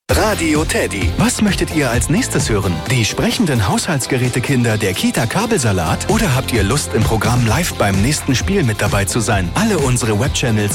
Radio Teddy. Was möchtet ihr als nächstes hören? Die sprechenden Haushaltsgerätekinder der Kita Kabelsalat? Oder habt ihr Lust, im Programm live beim nächsten Spiel mit dabei zu sein? Alle unsere Webchannels